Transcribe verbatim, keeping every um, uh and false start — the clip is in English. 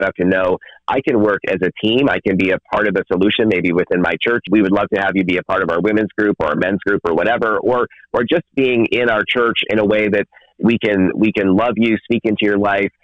enough to know I can work as a team. I can be a part of a solution, maybe within my church. We would love to have you be a part of our women's group or our men's group or whatever, or or just being in our church in a way that we can we can love you, speak into your life,